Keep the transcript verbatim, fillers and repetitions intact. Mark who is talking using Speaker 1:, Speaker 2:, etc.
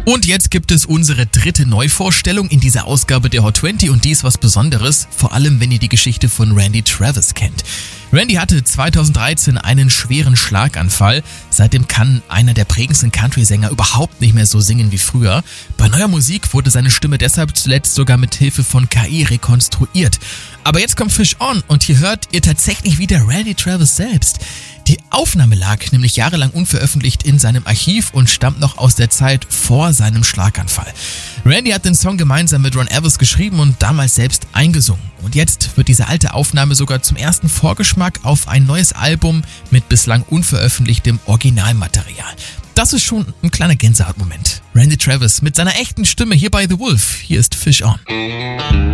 Speaker 1: Und jetzt gibt es unsere dritte Neuvorstellung in dieser Ausgabe der Hot zwanzig und die ist was Besonderes, vor allem wenn ihr die Geschichte von Randy Travis kennt. Randy hatte zweitausenddreizehn einen schweren Schlaganfall. Seitdem kann einer der prägendsten Country-Sänger überhaupt nicht mehr so singen wie früher. Bei neuer Musik wurde seine Stimme deshalb zuletzt sogar mit Hilfe von K I rekonstruiert. Aber jetzt kommt Fish On und hier hört ihr tatsächlich wieder Randy Travis selbst. Die Aufnahme lag nämlich jahrelang unveröffentlicht in seinem Archiv und stammt noch aus der Zeit vor seinem Schlaganfall. Randy hat den Song gemeinsam mit Ron Evers geschrieben und damals selbst eingesungen. Und jetzt wird diese alte Aufnahme sogar zum ersten Vorgeschmack auf ein neues Album mit bislang unveröffentlichtem Originalmaterial. Das ist schon ein kleiner Gänsehautmoment. Randy Travis mit seiner echten Stimme hier bei The Wolf. Hier ist Fish On.